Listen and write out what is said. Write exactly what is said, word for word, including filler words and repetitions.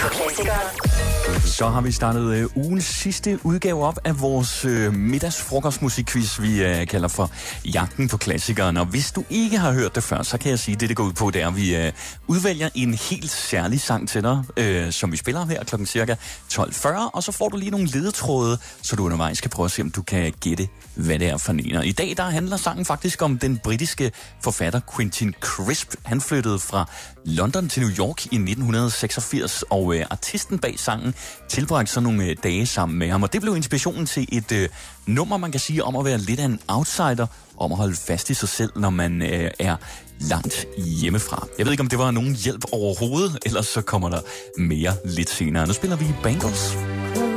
Så har vi startet øh, ugens sidste udgave op af vores øh, middagsfrokostmusikquiz, vi øh, kalder for Jagten på Klassikeren. Og hvis du ikke har hørt det før, så kan jeg sige, at det, det går ud på, det er, at vi øh, udvælger en helt særlig sang til dig, øh, som vi spiller her klokken cirka tolv fyrre, og så får du lige nogle ledetråde, så du undervejs kan prøve at se, om du kan gætte, hvad det er for en. Og i dag, der handler sangen faktisk om den britiske forfatter Quentin Crisp. Han flyttede fra London til New York i nitten seksogfirs, og øh, artisten bag sangen tilbragte så nogle øh, dage sammen med ham, og det blev inspirationen til et øh, nummer, man kan sige, om at være lidt af en outsider, om at holde fast i sig selv, når man øh, er langt hjemmefra. Jeg ved ikke, om det var nogen hjælp overhovedet, ellers så kommer der mere lidt senere. Nu spiller vi Bangles.